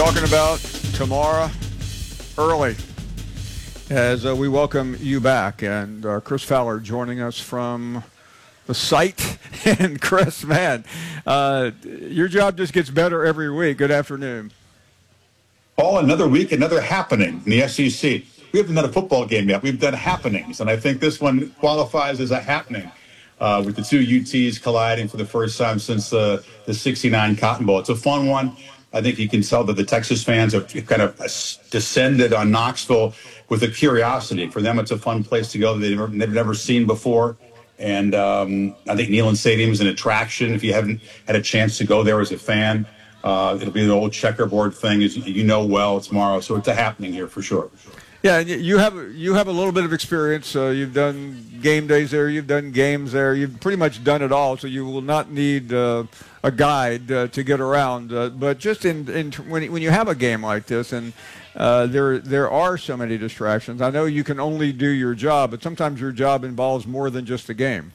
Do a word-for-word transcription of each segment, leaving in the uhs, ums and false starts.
talking about tomorrow early as uh, we welcome you back. And uh, Chris Fowler joining us from the site. And Chris, man, uh, your job just gets better every week. Good afternoon. Paul, another week, another happening in the S E C. We haven't done a football game yet. We've done happenings, and I think this one qualifies as a happening uh, with the two U Ts colliding for the first time since uh, the sixty-nine Cotton Bowl. It's a fun one. I think you can tell that the Texas fans have kind of descended on Knoxville with a curiosity. For them, it's a fun place to go that they've never, they've never seen before. And um, I think Neyland Stadium is an attraction if you haven't had a chance to go there as a fan. Uh, it'll be the old checkerboard thing, as you know well, tomorrow. So it's a happening here for sure. Yeah, you have you have a little bit of experience. Uh, you've done game days there. You've done games there. You've pretty much done it all. So you will not need uh, a guide uh, to get around. Uh, but just in, in when when you have a game like this, and uh, there there are so many distractions. I know you can only do your job, but sometimes your job involves more than just the game.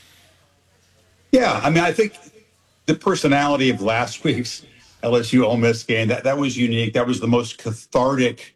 Yeah, I mean, I think the personality of last week's L S U Ole Miss game, that that was unique. That was the most cathartic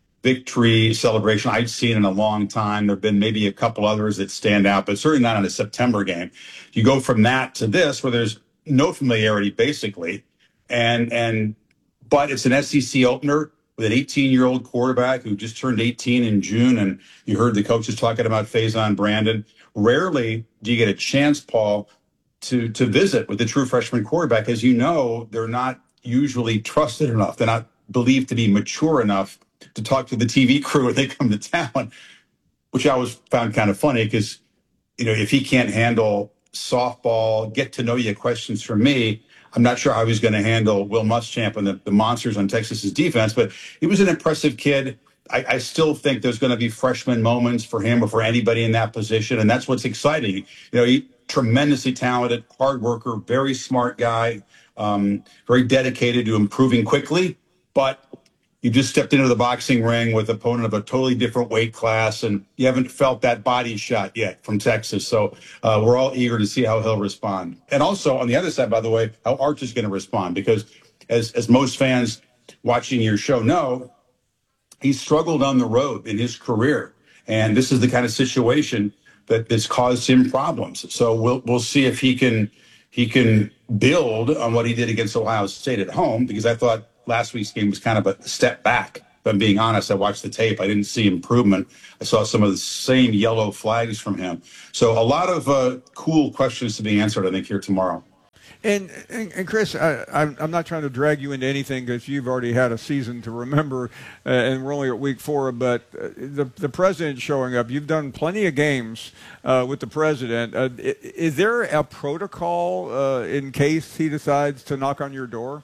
victory celebration I'd seen in a long time. There have been maybe a couple others that stand out, but certainly not in a September game. You go from that to this, where there's no familiarity, basically, and and but it's an S E C opener with an eighteen-year-old quarterback who just turned eighteen in June, and you heard the coaches talking about Faison Brandon. Rarely do you get a chance, Paul, to to visit with the true freshman quarterback. As you know, they're not usually trusted enough. They're not believed to be mature enough to talk to the T V crew when they come to town, which I always found kind of funny because, you know, if he can't handle softball, get to know you questions from me, I'm not sure how he's going to handle Will Muschamp and the, the monsters on Texas's defense. But he was an impressive kid. I, I still think there's going to be freshman moments for him or for anybody in that position, and that's what's exciting. You know, he tremendously talented, hard worker, very smart guy, um, very dedicated to improving quickly, but you just stepped into the boxing ring with an opponent of a totally different weight class, and you haven't felt that body shot yet from Texas. So uh, we're all eager to see how he'll respond. And also, on the other side, by the way, how Arch is going to respond, because as, as most fans watching your show know, he's struggled on the road in his career. And this is the kind of situation that has caused him problems. So we'll we'll see if he can he can build on what he did against Ohio State at home, because I thought last week's game was kind of a step back. If I'm being honest, I watched the tape. I didn't see improvement. I saw some of the same yellow flags from him. So a lot of uh, cool questions to be answered, I think, here tomorrow. And, and, and Chris, I, I'm, I'm not trying to drag you into anything because you've already had a season to remember, uh, and we're only at week four, but uh, the, the president showing up, you've done plenty of games uh, with the president. Uh, is there a protocol uh, in case he decides to knock on your door?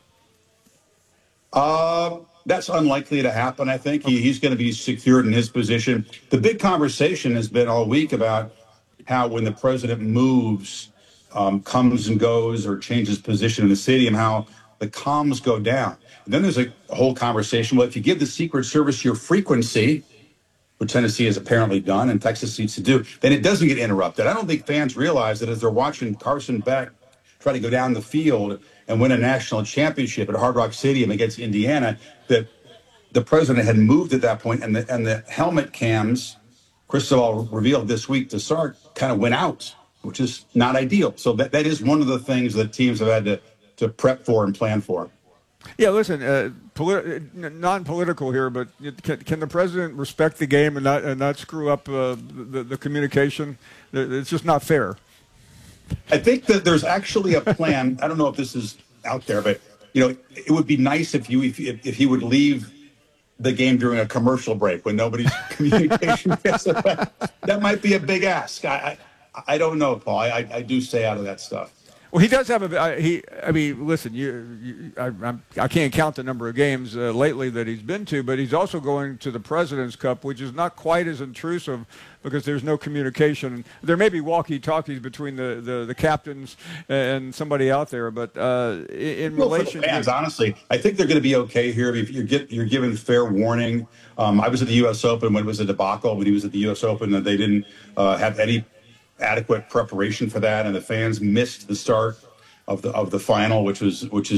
Uh, that's unlikely to happen, I think. He, he's going to be secured in his position. The big conversation has been all week about how when the president moves, um, comes and goes or changes position in the stadium, how the comms go down. And then there's a whole conversation. Well, if you give the Secret Service your frequency, which Tennessee has apparently done and Texas needs to do, then it doesn't get interrupted. I don't think fans realize that as they're watching Carson Beck try to go down the field and win a national championship at Hard Rock Stadium against Indiana, that the president had moved at that point, and the and the helmet cams, Cristobal revealed this week to Sark, kind of went out, which is not ideal. So that, that is one of the things that teams have had to, to prep for and plan for. Yeah, listen, uh, politi- non-political here, but can, can the president respect the game and not and not screw up uh, the, the communication? It's just not fair. I think that there's actually a plan. I don't know if this is out there, but you know, it would be nice if you if, if he would leave the game during a commercial break when nobody's communication gets affected. That might be a big ask. I I, I don't know, Paul. I, I do stay out of that stuff. Well, he does have a. I, he. I mean, listen. You. you I, I'm, I can't count the number of games uh, lately that he's been to, but he's also going to the President's Cup, which is not quite as intrusive because there's no communication. There may be walkie-talkies between the, the, the captains and somebody out there, but uh, in, in well, relation for the fans, to honestly, I think they're going to be okay here. If you're get, you're given fair warning. Um, I was at the U S Open when it was a debacle. When he was at the U S Open, and they didn't uh, have any adequate preparation for that, and the fans missed the start of the of the final, which was which is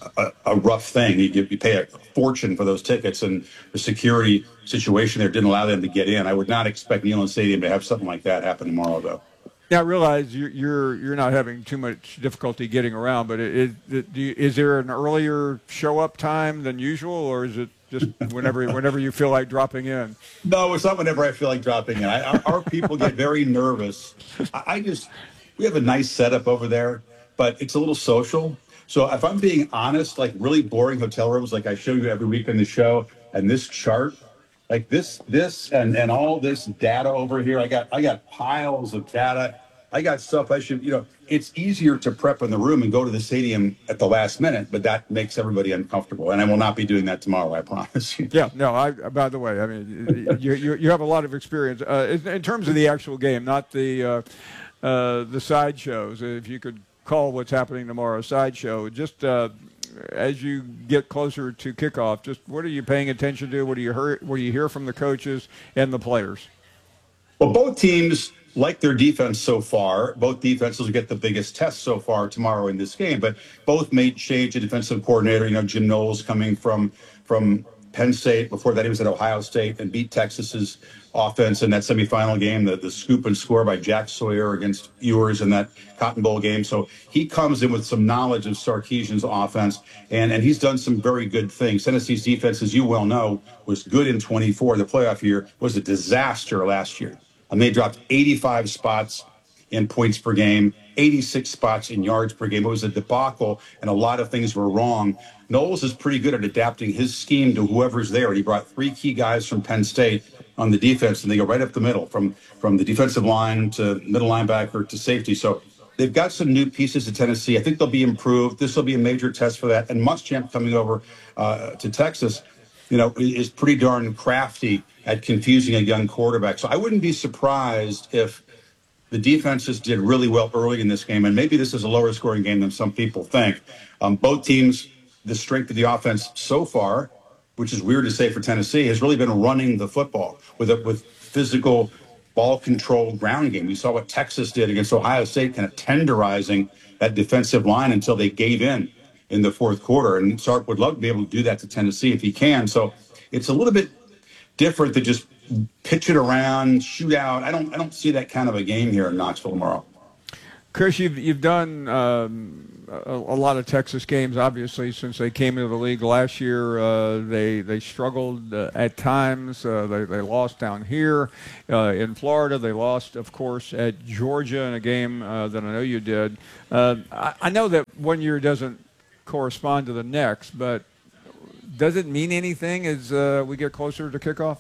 a, a rough thing. You, you pay a fortune for those tickets, and the security situation there didn't allow them to get in. I would not expect Neyland Stadium to have something like that happen tomorrow, though. Now, I realize you're you're, you're not having too much difficulty getting around, but it, it, do you, is there an earlier show up time than usual, or is it just whenever whenever you feel like dropping in? No, it's not whenever I feel like dropping in. I, our, our people get very nervous. I, I just we have a nice setup over there, but it's a little social. So if I'm being honest, like really boring hotel rooms, like I show you every week in the show, and this chart, like this, this, and and all this data over here, I got I got piles of data. I got stuff I should, you know, it's easier to prep in the room and go to the stadium at the last minute, but that makes everybody uncomfortable. And I will not be doing that tomorrow, I promise you. Yeah, no, I, by the way, I mean, you, you, you have a lot of experience uh, in, in terms of the actual game, not the, uh, uh, the sideshows. If you could call what's happening tomorrow a sideshow, just uh, as you get closer to kickoff, just what are you paying attention to? What do you hear, what do you hear from the coaches and the players? Well, both teams like their defense so far. Both defenses will get the biggest test so far tomorrow in this game, but both made change a defensive coordinator. You know, Jim Knowles coming from from Penn State. Before that, he was at Ohio State and beat Texas's offense in that semifinal game, the, the scoop and score by Jack Sawyer against Ewers in that Cotton Bowl game. So he comes in with some knowledge of Sarkisian's offense, and, and he's done some very good things. Tennessee's defense, as you well know, was good in twenty-four. The playoff year was a disaster last year. And they dropped eighty-five spots in points per game, eighty-six spots in yards per game. It was a debacle, and a lot of things were wrong. Knowles is pretty good at adapting his scheme to whoever's there. He brought three key guys from Penn State on the defense, and they go right up the middle, from, from the defensive line to middle linebacker to safety. So they've got some new pieces to Tennessee. I think they'll be improved. This will be a major test for that. And Muschamp coming over uh, to Texas, you know, is pretty darn crafty at confusing a young quarterback. So I wouldn't be surprised if the defenses did really well early in this game, and maybe this is a lower scoring game than some people think. Um, both teams, the strength of the offense so far, which is weird to say for Tennessee, has really been running the football with a with physical ball control ground game. We saw what Texas did against Ohio State, kind of tenderizing that defensive line until they gave in in the fourth quarter. And Sark would love to be able to do that to Tennessee if he can. So it's a little bit different to just pitch it around, shoot out. I don't I don't see that kind of a game here in Knoxville tomorrow. Chris, you've you've done um, a, a lot of Texas games, obviously, since they came into the league last year. Uh, they they struggled uh, at times. Uh, they they lost down here uh, in Florida. They lost, of course, at Georgia in a game uh, that I know you did. Uh, I, I know that one year doesn't correspond to the next, but does it mean anything as uh, we get closer to kickoff?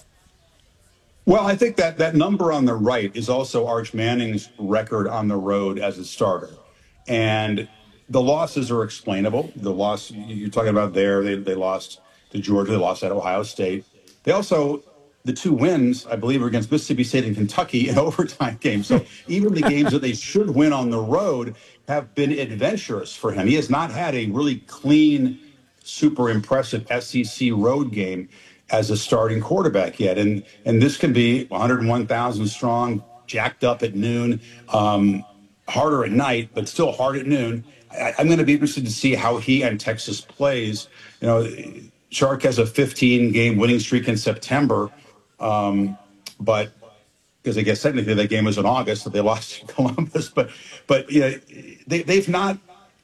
Well, I think that that number on the right is also Arch Manning's record on the road as a starter. And the losses are explainable. The loss you're talking about there, they, they lost to Georgia, they lost at Ohio State. They also, the two wins, I believe, are against Mississippi State and Kentucky in overtime games. So even the games that they should win on the road have been adventurous for him. He has not had a really clean, super impressive S E C road game as a starting quarterback yet. And and this can be one hundred one thousand strong, jacked up at noon, um, harder at night, but still hard at noon. I, I'm going to be interested to see how he and Texas plays. You know, Shark has a fifteen-game winning streak in September, um, but because I guess technically that game was in August that they lost to Columbus. But, but you know, they, they've not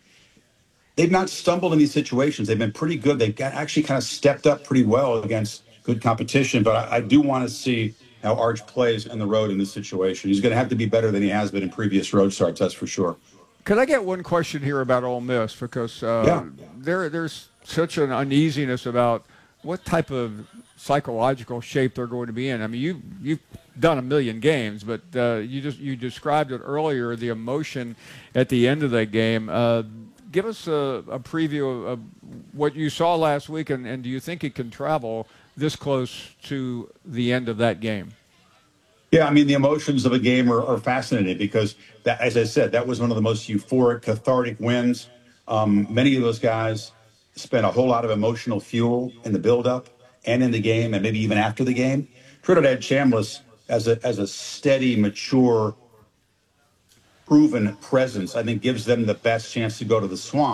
They've not stumbled in these situations. They've been pretty good. They've got, actually kind of stepped up pretty well against good competition. But I, I do want to see how Arch plays on the road in this situation. He's going to have to be better than he has been in previous road starts, that's for sure. Could I get one question here about Ole Miss? Because uh, yeah. there, there's such an uneasiness about what type of psychological shape they're going to be in. I mean, you, you've done a million games, but uh, you just you described it earlier, the emotion at the end of that game. Uh, Give us a, a preview of what you saw last week, and, and do you think it can travel this close to the end of that game? Yeah, I mean, the emotions of a game are, are fascinating because, that, as I said, that was one of the most euphoric, cathartic wins. Um, many of those guys spent a whole lot of emotional fuel in the buildup and in the game, and maybe even after the game. Trinidad Chambliss, as a as a steady, mature, proven presence, I think gives them the best chance to go to the swamp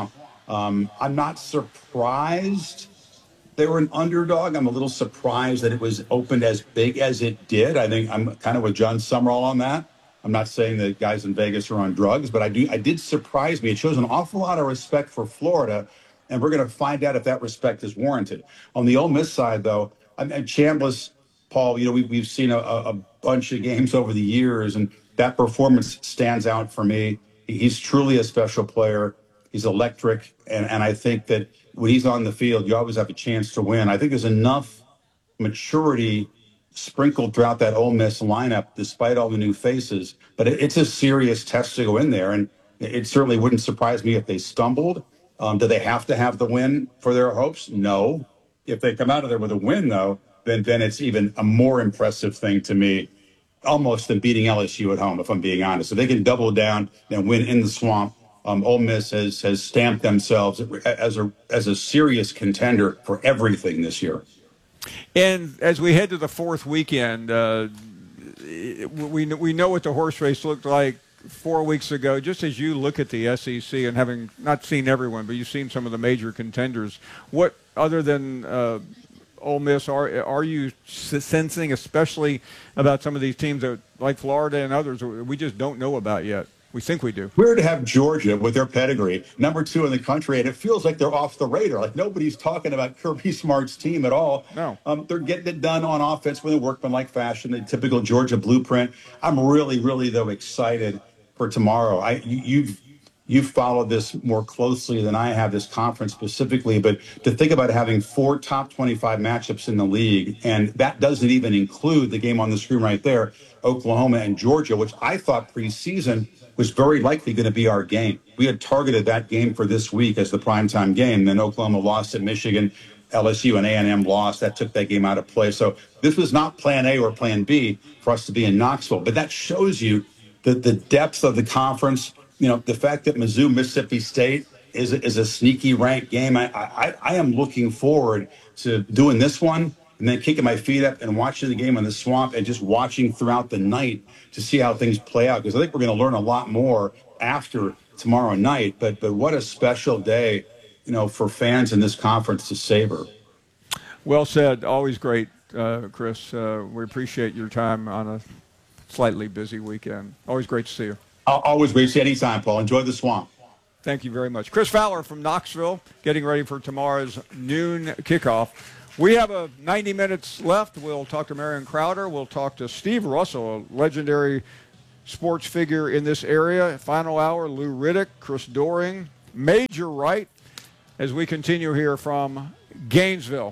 Um, I'm not surprised they were an underdog. I'm a little surprised that it was opened as big as it did. I think I'm kind of with John Summerall on that. I'm not saying that guys in Vegas are on drugs, but I do. I did surprise me. It shows an awful lot of respect for Florida, and we're going to find out if that respect is warranted. On the Ole Miss side, though, I'm at Chambliss, Paul. You know, we, we've seen a, a bunch of games over the years, and that performance stands out for me. He's truly a special player. He's electric, and, and I think that when he's on the field, you always have a chance to win. I think there's enough maturity sprinkled throughout that Ole Miss lineup, despite all the new faces. But it, it's a serious test to go in there, and it certainly wouldn't surprise me if they stumbled. Um, do they have to have the win for their hopes? No. If they come out of there with a win, though, then then it's even a more impressive thing to me, almost than beating L S U at home, if I'm being honest. If they can double down and win in the swamp, Um, Ole Miss has has stamped themselves as a as a serious contender for everything this year. And as we head to the fourth weekend, uh, we we know what the horse race looked like four weeks ago. Just as you look at the S E C and having not seen everyone, but you've seen some of the major contenders, what other than uh, Ole Miss are are you sensing, especially about some of these teams that, like Florida and others, we just don't know about yet? We think we do. Weird to have Georgia with their pedigree, number two in the country, and it feels like they're off the radar. Like nobody's talking about Kirby Smart's team at all. No. Um, they're getting it done on offense with a workmanlike fashion, the typical Georgia blueprint. I'm really, really, though, excited for tomorrow. I you, you've you've followed this more closely than I have, this conference specifically, but to think about having four top twenty-five matchups in the league, and that doesn't even include the game on the screen right there, Oklahoma and Georgia, which I thought preseason was very likely going to be our game. We had targeted that game for this week as the primetime game. Then Oklahoma lost at Michigan, L S U and A and M lost. That took that game out of play. So this was not plan A or plan B for us to be in Knoxville. But that shows you the, the depth of the conference. You know, the fact that Mizzou, Mississippi State is, is a sneaky ranked game. I, I, I am looking forward to doing this one and then kicking my feet up and watching the game in the swamp and just watching throughout the night to see how things play out. Because I think we're going to learn a lot more after tomorrow night. But but what a special day, you know, for fans in this conference to savor. Well said. Always great, uh, Chris. Uh, we appreciate your time on a slightly busy weekend. Always great to see you. I'll always great to see you anytime, Paul. Enjoy the swamp. Thank you very much. Chris Fowler from Knoxville, getting ready for tomorrow's noon kickoff. We have a ninety minutes left. We'll talk to Marion Crowder. We'll talk to Steve Russell, a legendary sports figure in this area. Final hour, Lou Riddick, Chris Doering, Major Wright, as we continue here from Gainesville.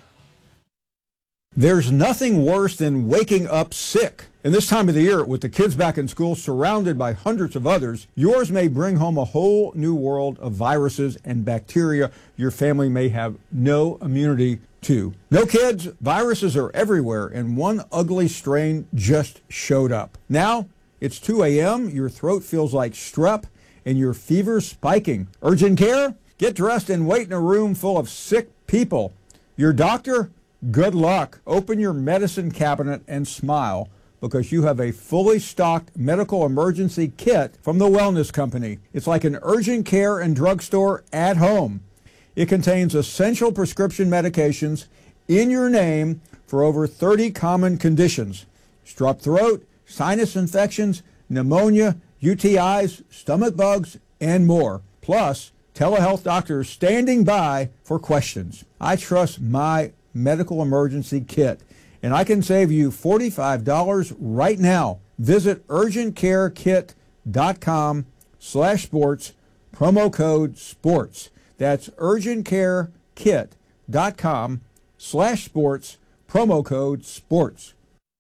There's nothing worse than waking up sick. And this time of the year, with the kids back in school, surrounded by hundreds of others, yours may bring home a whole new world of viruses and bacteria your family may have no immunity to. No kids, viruses are everywhere, and one ugly strain just showed up. Now, it's two a.m., your throat feels like strep, and your fever's spiking. Urgent care? Get dressed and wait in a room full of sick people. Your doctor? Good luck. Open your medicine cabinet and smile, because you have a fully stocked medical emergency kit from the Wellness Company. It's like an urgent care and drugstore at home. It contains essential prescription medications in your name for over thirty common conditions: strep throat, sinus infections, pneumonia, U T Is, stomach bugs, and more. Plus, telehealth doctors standing by for questions. I trust my medical emergency kit, and I can save you forty-five dollars right now. Visit urgentcarekit.com slash sports, promo code sports. That's urgentcarekit.com slash sports, promo code sports.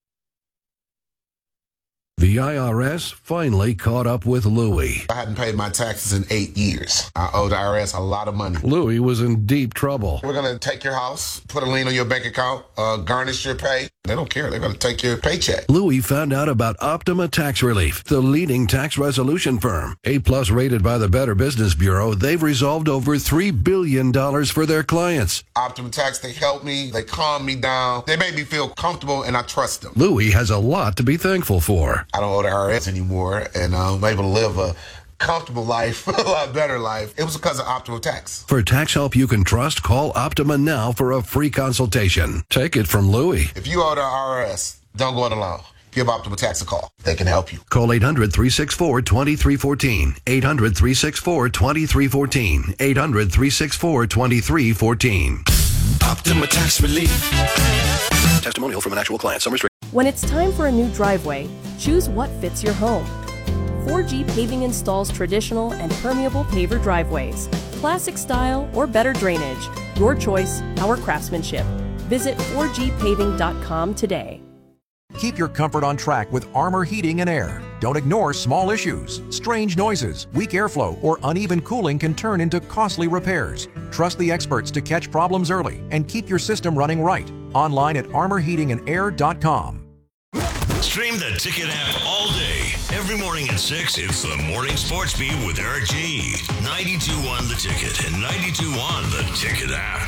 The I R S finally caught up with Louie. I hadn't paid my taxes in eight years. I owe the I R S a lot of money. Louie was in deep trouble. We're going to take your house, put a lien on your bank account, uh, garnish your pay. They don't care. They're going to take your paycheck. Louie found out about Optima Tax Relief, the leading tax resolution firm. A-plus rated by the Better Business Bureau, they've resolved over three billion dollars for their clients. Optima Tax, they help me. They calm me down. They make me feel comfortable, and I trust them. Louie has a lot to be thankful for. I don't owe the I R S anymore, and I'm able to live a comfortable life, a lot better life. It was because of Optima Tax. For tax help you can trust, call Optima now for a free consultation. Take it from Louie. If you owe the I R S, don't go it alone. Give Optima Tax a call. They can help you. Call eight hundred, three six four, two three one four. eight hundred, three six four, two three one four. eight hundred, three six four, two three one four. Optima Tax Relief. Testimonial from an actual client. Some restrictions. When it's time for a new driveway, choose what fits your home. four G Paving installs traditional and permeable paver driveways, classic style or better drainage. Your choice, our craftsmanship. Visit four G paving dot com today. Keep your comfort on track with Armor Heating and Air. Don't ignore small issues. Strange noises, weak airflow, or uneven cooling can turn into costly repairs. Trust the experts to catch problems early and keep your system running right. Online at armor heating and air dot com. Stream the Ticket app all day. Every morning at six, it's the Morning Sports Beat with Eric G. ninety-two point one The Ticket and ninety-two point one The Ticket app.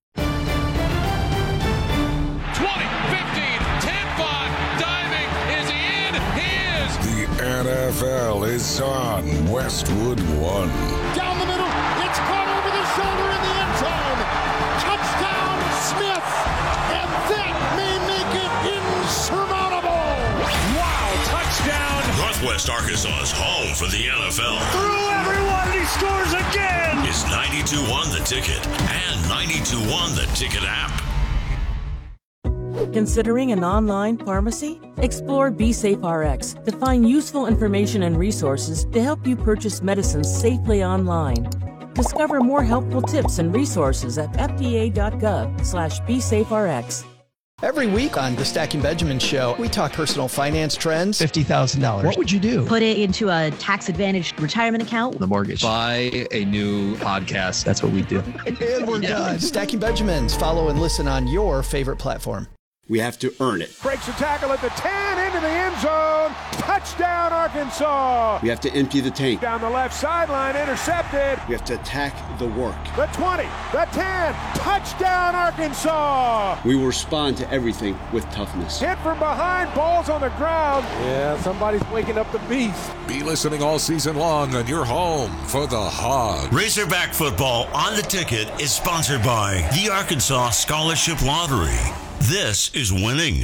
twenty, fifteen, ten, five, diving. Is he in? He is. The N F L is on Westwood One. Down the middle. It's caught over the shoulder in the end zone. Touchdown, Smith. And that may make it insurmountable. Wow, touchdown. Northwest Arkansas's home for the N F L. Through everyone, and he scores again. It's ninety-two point one The Ticket and ninety-two point one The Ticket app. Considering an online pharmacy? Explore BeSafeRx to find useful information and resources to help you purchase medicines safely online. Discover more helpful tips and resources at f d a dot gov slash BeSafeRx. Every week on the Stacking Benjamin Show, we talk personal finance trends. fifty thousand dollars. What would you do? Put it into a tax-advantaged retirement account. The mortgage. Buy a new podcast. That's what we do. And we're done. Stacking Benjamins. Follow and listen on your favorite platform. We have to earn it. Breaks the tackle at the ten, into the end zone. Touchdown, Arkansas. We have to empty the tank. Down the left sideline, intercepted. We have to attack the work. The twenty, the ten, touchdown, Arkansas. We will respond to everything with toughness. Hit from behind, balls on the ground. Yeah, somebody's waking up the beast. Be listening all season long on your home for the Hog. Razorback football on the Ticket is sponsored by the Arkansas Scholarship Lottery. This is winning.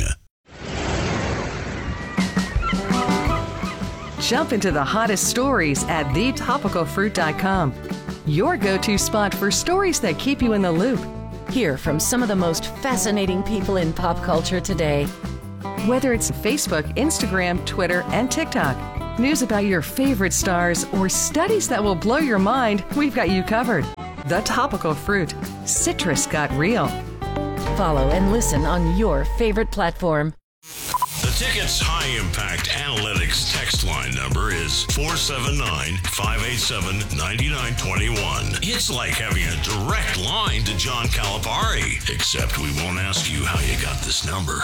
Jump into the hottest stories at the topical fruit dot com. Your go-to spot for stories that keep you in the loop. Hear from some of the most fascinating people in pop culture today. Whether it's Facebook, Instagram, Twitter, and TikTok, news about your favorite stars, or studies that will blow your mind, we've got you covered. The Topical Fruit. Citrus got real. Follow and listen on your favorite platform. The Ticket's high-impact analytics text line number is four seven nine, five eight seven, nine nine two one. It's like having a direct line to John Calipari, except we won't ask you how you got this number.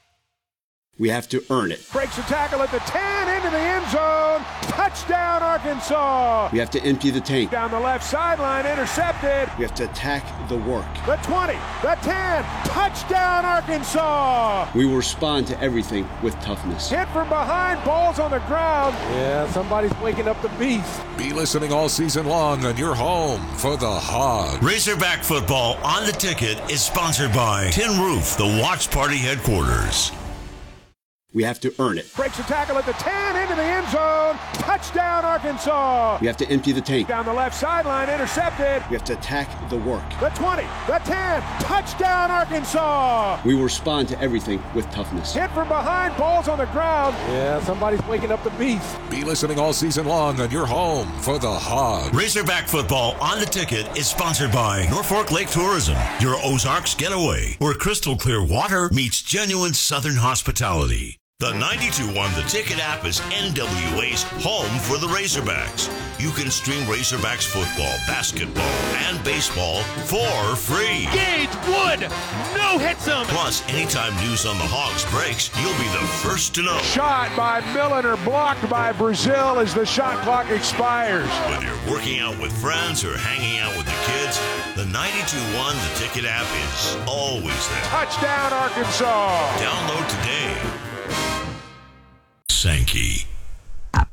We have to earn it. Breaks the tackle at the ten, into the end zone. Touchdown, Arkansas. We have to empty the tank. Down the left sideline, intercepted. We have to attack the work. The twenty, the ten, touchdown, Arkansas. We will respond to everything with toughness. Hit from behind, balls on the ground. Yeah, somebody's waking up the beast. Be listening all season long on your home for the Hog. Razorback football on the Ticket is sponsored by Tin Roof, the Watch Party headquarters. We have to earn it. Breaks the tackle at the ten, into the end zone. Touchdown, Arkansas. We have to empty the tank. Down the left sideline, intercepted. We have to attack the work. The twenty, the ten, touchdown, Arkansas. We will respond to everything with toughness. Hit from behind, balls on the ground. Yeah, somebody's waking up the beast. Be listening all season long on your home for the Hog. Razorback football on the Ticket is sponsored by Norfolk Lake Tourism, your Ozarks getaway, where crystal clear water meets genuine Southern hospitality. The ninety-two point one The Ticket app is N W A's home for the Razorbacks. You can stream Razorbacks football, basketball, and baseball for free. Gage Wood, no hits him. Plus, anytime news on the Hogs breaks, you'll be the first to know. Shot by Milliner, blocked by Brazil as the shot clock expires. Whether you're working out with friends or hanging out with the kids, the ninety-two point one The Ticket app is always there. Touchdown, Arkansas. Download today. Sankey.